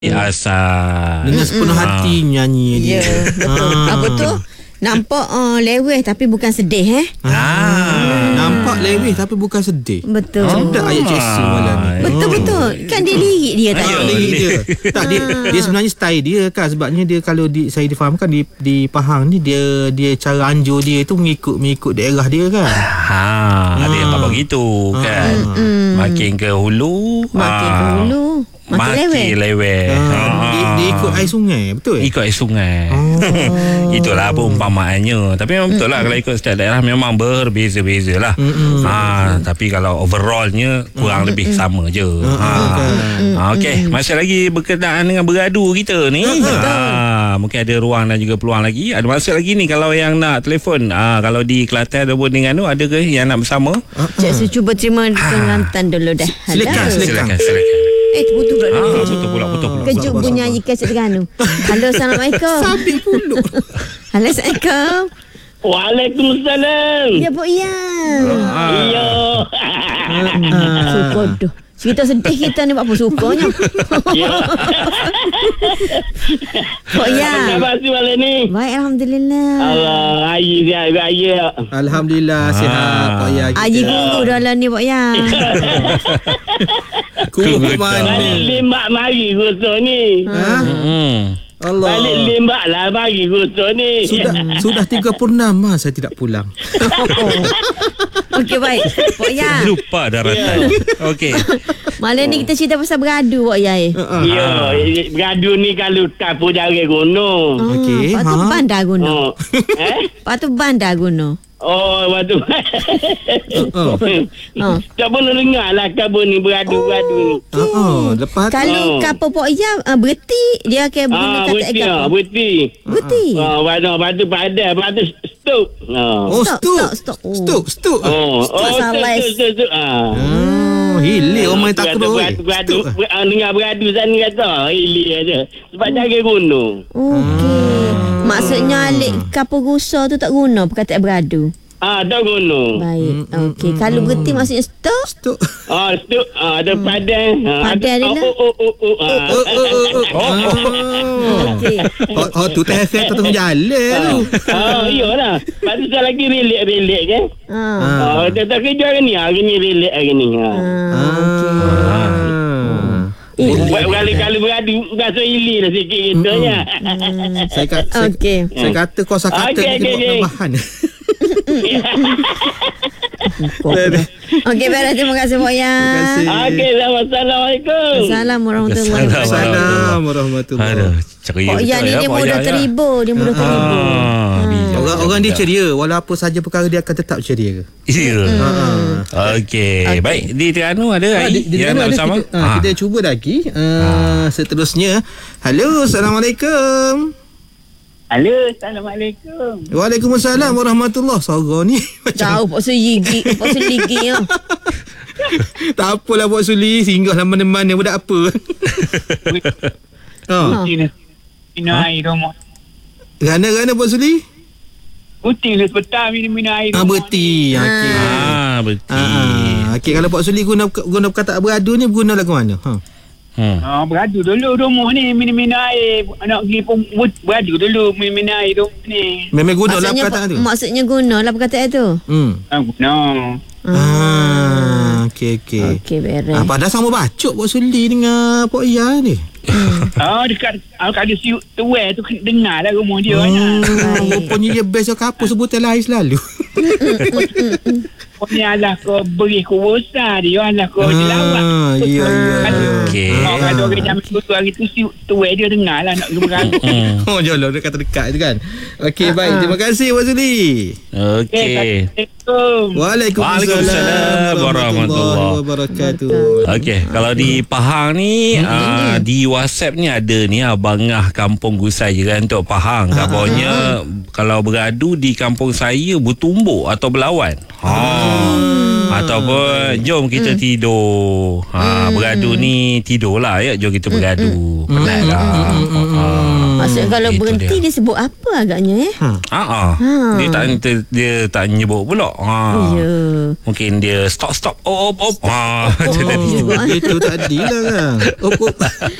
Asal dengan sepenuh hati nyanyi dia. Ya, betul. Apa tu? Nampak leweh tapi bukan sedih Nampak leweh tapi bukan sedih. Betul. Sedap ayat Cesa malam ni. Betul. Kan dia lirik dia tadi. Lirik dia. Tak, dia sebenarnya style dia kan. Sebabnya dia kalau saya difahamkan di Pahang ni dia cara anjur dia tu mengikut daerah dia kan. Ada yang tak begitu kan. Makin ke hulu makin leweh. Dia ikut air sungai. Betul? Ikut air sungai. Itulah perumpamaannya. Tapi memang betul lah, kalau ikut setiap daerah memang berbeza-beza lah. Tapi kalau overallnya kurang lebih sama je. Okey, masih lagi berkenaan dengan beradu kita ni. Mungkin ada ruang dan juga peluang lagi. Ada masa lagi ni kalau yang nak telefon. Kalau di Kelantan ataupun dengan tu, ada ke yang nak bersama? Cik cuba terima Kelantan dulu dah. Silakan. Putus pula. Putus pula. Kejut punya kaset Terengganu. Halo, Assalamualaikum. Sambil puluk. Halo, Assalamualaikum. Waalaikumsalam. Ya, Pok Yan. Iya. Suka dah. Cerita sedih kita ni buat apa sukanya. Pok Yan. Apa khabar malam ni? Baik, Alhamdulillah. Allah, raya. Alhamdulillah sihat Pak Ya. Aji guru dalam ni, Pok Yan. Guru mana? Balik limbak mari gosok ni. Allah. Balik limbak lah mari gosok ni. Sudah 3 purnama saya tidak pulang. Okey, baik. Pok Yan. Lupa daratan. Okey. Malam ni kita cerita pasal beradu, Pok Yan. Ya, beradu ni kalau tak pun jaga gunung. Okey. Lepas tu bandar gunung. Eh? Lepas tu bandar gunung. Oh, waktu. Tak pernah dengar lah kabur ni beradu ni. Lepas tu. Kalau kapal Pok Yan berhenti, dia akan guna kata kapal. Berhenti. Lepas tu padam. Lepas tu stop. Stop. Stop. Hilir orang tak keroi. Dengar beradu sana kata hilir aja. Sebab jaga gunung. Okey. Maksudnya alik kapal rusa tu tak guna perkataan beradu. Tak gunung. Baik. Okey. Kalau berhenti maksudnya stop. Stop. Stop. Ada padang. Padang dia lah. Okey. Tu teh tengah jalan tu. Iyalah. Lepas tu saya lagi relate kan. Tak kerja hari ni relate hari ni. Kali beradu rasa hilir lah sikit gitu ya. Saya kata kosa kata ni bahan. Okey, baiklah, terima kasih Pok Yan. Okey, Assalamualaikum. Assalamualaikum warahmatullahi. Pok Yan ni dia mudah terhibur. Orang dia ceria, walau apa saja perkara dia akan tetap ceria. Ya. Okey. Baik, di Terengganu ada yang nak bersama? Kita cuba lagi. Seterusnya. Halo, Assalamualaikum. Halo, Assalamualaikum. Waalaikumsalam warahmatullahi. Suara ni jauh Pak Suli ya. Tak apalah Pak Suli, singgahlah mana-mana budak apa. Minum air rumah. Gana Pak Suli? Putih petang minum air. Berti. Okey. Berti. Okey, kalau Pak Suli guna perkataan beradu ni guna lagu mana? Beradu dulu rumah ni minum air. Nak pergi pun beradu dulu minum air rumah ni. Memang guna lah perkataan tu. Maksudnya guna lah perkataan tu. Guna. Okey. Okey, beres. Padahal sama bacok Pak Suli dengan Pak Yan ni. Dekat ada siut tuai tu dengar lah rumah dia. Rupanya dia best kapur sebutan lain selalu. Ni alah kau beri ku besar dia alah kau dilawat. Ya. Okey. Kalau orang jam 2 hari tu siut tuai dia dengar lah nak beradu. Jauh dekat-dekat tu kan. Okey, baik. Terima kasih Pak Suli. Okey. Waalaikumsalam warahmatullahi wabarakatuh. Okey, kalau di Pahang ni di WhatsApp ni ada ni Abangah Kampung Gusai je kan untuk Pahang. Kabarnya kalau beradu di kampung saya bertumbuk atau berlawan. Ataupun jom kita tidur. Beradu ni tidurlah ya, jom kita beradu. Penatlah. Maksudnya kalau berhenti dia sebut apa agaknya Dia tak nyebut pula. Mungkin dia stop. Op. Itu tadi lah kan. Op.